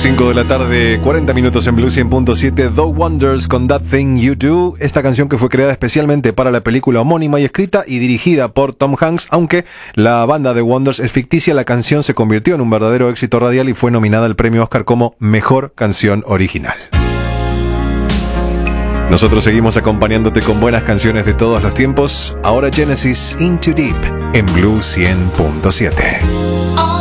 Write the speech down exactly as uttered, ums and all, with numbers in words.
cinco de la tarde, cuarenta minutos en Blue cien punto siete. The Wonders con That Thing You Do. Esta canción que fue creada especialmente para la película homónima y escrita y dirigida por Tom Hanks. Aunque la banda The Wonders es ficticia, la canción se convirtió en un verdadero éxito radial y fue nominada al premio Oscar como Mejor Canción Original. Nosotros seguimos acompañándote con buenas canciones de todos los tiempos. Ahora Genesis, In Too Deep en Blue cien punto siete.